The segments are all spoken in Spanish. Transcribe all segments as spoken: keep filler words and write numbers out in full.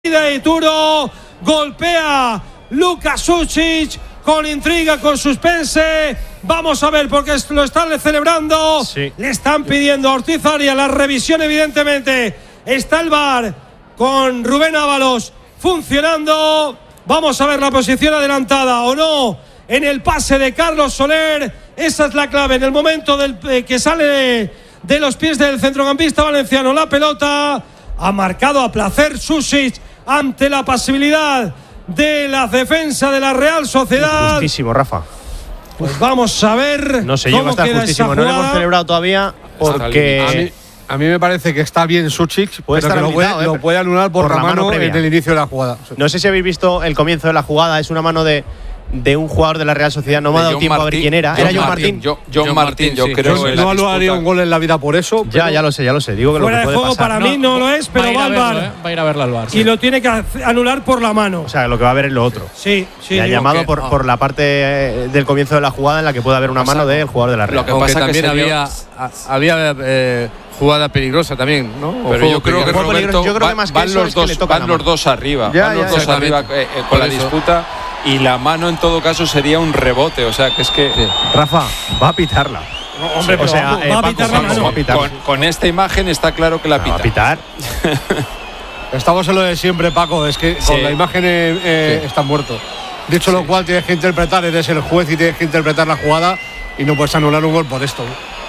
de Ituro, golpea Luka Sucic con intriga, con suspense. Vamos a ver porque lo están celebrando. Sí. Le están pidiendo a Ortiz Arias la revisión, evidentemente. Está el V A R con Rubén Ábalos funcionando. Vamos a ver la posición adelantada o no en el pase de Carlos Soler. Esa es la clave en el momento del, eh, que sale de los pies del centrocampista valenciano la pelota. Ha marcado a placer Sucic ante la pasibilidad de la defensa de la Real Sociedad. Justísimo, Rafa. Pues vamos a ver. No sé, yo va a estar justísimo. No lo hemos celebrado todavía porque a mí, a mí me parece que está bien Sucic, puede pero estar que lo, puede, habilitado, lo eh, puede anular por, por la, la mano mano en el inicio de la jugada. No sé si habéis visto el comienzo de la jugada. Es una mano de, de un jugador de la Real Sociedad. No me ha dado tiempo Martín, a ver quién era. John ¿Era John Martín? Martín? Yo, John, John Martín, yo sí. creo. Yo en no la lo haría disputa. un gol en la vida por eso. Ya, ya lo sé, ya lo sé. Digo que Fuera lo que de puede juego pasar. para mí no lo es, pero va, va al a ir a V A R. verlo, ¿eh? Va a ir a verlo al V A R. Y lo tiene que anular por la mano. O sea, lo que va a haber es lo otro. Sí, sí. Me ha digo llamado que- por, ah. por la parte del comienzo de la jugada en la que puede haber una mano del jugador de la Real. Lo que Aunque pasa también que sería- había, a- había eh, jugada peligrosa también, ¿no? O Pero juego yo creo que peligroso. Juego Roberto, peligroso. Yo creo que va- más que van eso los es que dos, le toca van la los mano. dos arriba, Ya, van ya, los dos exactamente. arriba eh, eh, con Por la eso. disputa y la mano en todo caso sería un rebote, o sea que es que Sí. Rafa, va a pitarla. Hombre, o pero sea, vamos, eh, va a Paco, pitar la Paco, mano. va a pitar. con, con esta imagen está claro que la Va pita. a pitar. Estamos en lo de siempre, Paco. Es que Sí. con la imagen eh, eh, Sí. está muerto. Dicho lo cual, tienes que interpretar, eres el juez y tienes que interpretar la jugada y no puedes anular un gol por esto.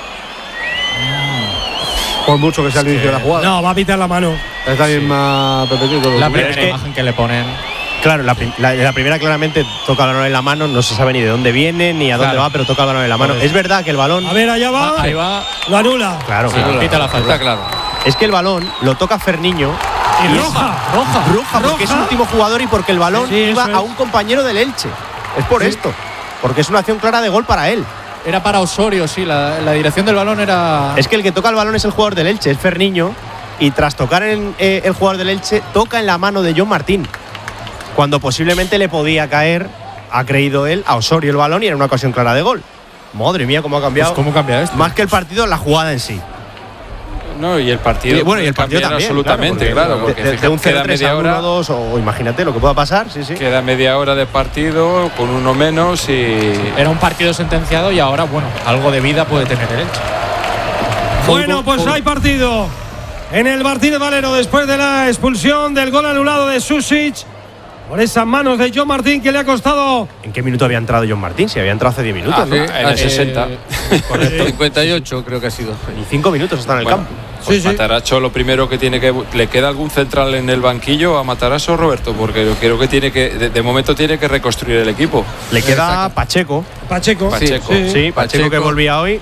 Por mucho que sea el inicio de la jugada. No, va a pitar la mano. Está bien más repetido. La Pero primera es que- imagen que le ponen. Claro, la, prim- la- la primera claramente toca el balón en la mano, no se sabe ni de dónde viene ni a dónde Claro. va, pero toca el balón en la mano. Es verdad que el balón, A ver, allá va. Ahí va. Lo anula. claro, Sí, claro. pita la falta. Está claro. Es que el balón lo toca Ferniño. Y es- roja. roja, roja, porque es Roja. último jugador y porque el balón Sí, iba eso a es. un compañero del Elche. Es por esto, porque es una acción clara de gol para él. Era para Osorio, sí. La, la dirección del balón era. Es que el que toca el balón es el jugador del Elche, es Ferniño, y tras tocar en, eh, el jugador del Elche, toca en la mano de John Martín. Cuando posiblemente le podía caer, ha creído él, a Osorio el balón y era una ocasión clara de gol. Madre mía, cómo ha cambiado. Pues, ¿cómo cambia esto? Más que el partido, la jugada en sí. No, y el partido. Y, bueno, y el partido cambiar también. absolutamente, claro. de- porque de, de un queda cero tres media a hora, uno dos, o imagínate lo que pueda pasar. Sí, sí. queda media hora de partido con uno menos y. Era un partido sentenciado y ahora, bueno, algo de vida puede tener el Elche. Bueno, pues hay partido en el Martínez Valero después de la expulsión del gol anulado de Sucic por esas manos de John Martín que le ha costado. ¿En qué minuto había entrado John Martín? Si había entrado hace diez minutos, Ah, ¿no? sí, en el Eh, sesenta. Correcto. cincuenta y ocho creo que ha sido. Y cinco minutos está en el Bueno, campo. pues Sí, sí. Mataracho lo primero que tiene que. ¿Le queda algún central en el banquillo a Mataracho, Roberto? Porque yo creo que tiene que. De, de momento tiene que reconstruir el equipo. Le queda Exacto. Pacheco. Pacheco. Pacheco. Sí. Sí, Pacheco, que Pacheco. volvía hoy.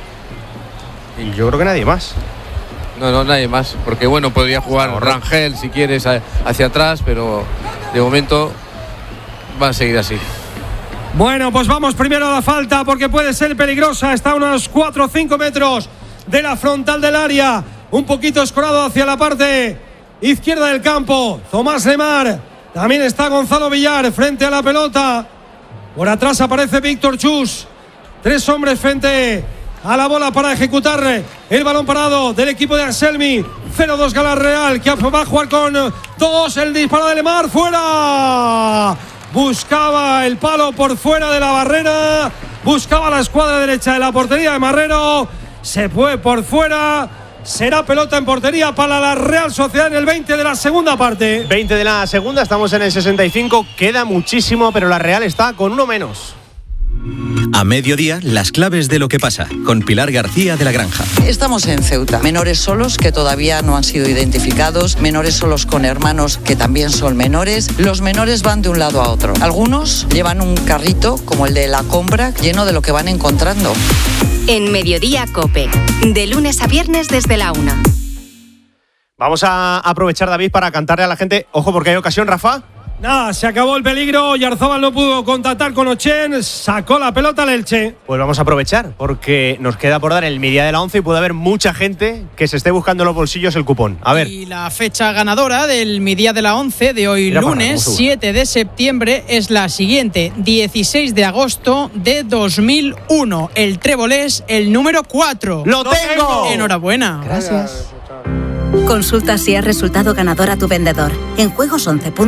Y yo creo que nadie más. No, no, nadie más. Porque bueno, podría jugar Ahora. Rangel si quieres a- hacia atrás, pero de momento va a seguir así. Bueno, pues vamos primero a la falta porque puede ser peligrosa. Está a unos cuatro o cinco metros de la frontal del área. Un poquito escorado hacia la parte izquierda del campo. Tomás Lemar. También está Gonzalo Villar frente a la pelota. Por atrás aparece Víctor Chus. Tres hombres frente a la bola para ejecutar el balón parado del equipo de Anselmi. cero dos Gala Real, que va a jugar con dos. El disparo de Lemar fuera. Buscaba el palo por fuera de la barrera. Buscaba la escuadra derecha de la portería de Marrero. Se fue por fuera. Será pelota en portería para la Real Sociedad en el veinte de la segunda parte. veinte de la segunda, estamos en el sesenta y cinco. Queda muchísimo, pero la Real está con uno menos. A mediodía, las claves de lo que pasa, con Pilar García de la Granja. Estamos en Ceuta. Menores solos que todavía no han sido identificados, menores solos con hermanos que también son menores. Los menores van de un lado a otro. Algunos llevan un carrito, como el de la compra, lleno de lo que van encontrando. En Mediodía COPE, de lunes a viernes desde la una. Vamos a aprovechar, David, para cantarle a la gente. Ojo, porque hay ocasión, Rafa. Nada, se acabó el peligro. Yarzabal no pudo contactar con Ochen. Sacó la pelota al Elche. Pues vamos a aprovechar, porque nos queda por dar el media de la once y puede haber mucha gente que se esté buscando en los bolsillos el cupón. A ver. Y la fecha ganadora del Mi Día de la once de hoy, Mira para lunes cómo sube. siete de septiembre, es la siguiente: dieciséis de agosto de dos mil uno. El trébol es el número cuatro. ¡Lo tengo! Enhorabuena. Gracias. Consulta si has resultado ganador a tu vendedor en juegos once.